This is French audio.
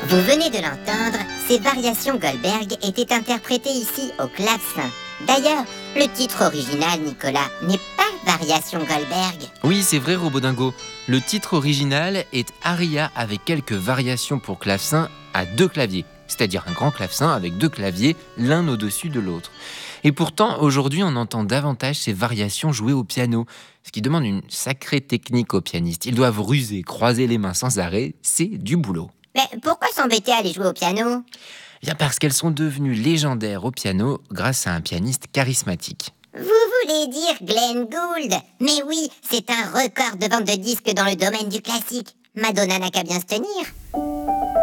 Vous venez de l'entendre, ces variations Goldberg étaient interprétées ici au clavecin. D'ailleurs, le titre original, Nicolas, n'est pas Variation Goldberg. Oui, c'est vrai, Robodingo. Le titre original est Aria avec quelques variations pour clavecin à 2 claviers, c'est-à-dire un grand clavecin avec 2 claviers, l'un au-dessus de l'autre. Et pourtant, aujourd'hui, on entend davantage ces variations jouées au piano, ce qui demande une sacrée technique aux pianistes. Ils doivent ruser, croiser les mains sans arrêt, c'est du boulot. Mais pourquoi s'embêter à aller jouer au piano? Bien parce qu'elles sont devenues légendaires au piano grâce à un pianiste charismatique. Vous voulez dire Glenn Gould? Mais oui, c'est un record de vente de disques dans le domaine du classique. Madonna n'a qu'à bien se tenir.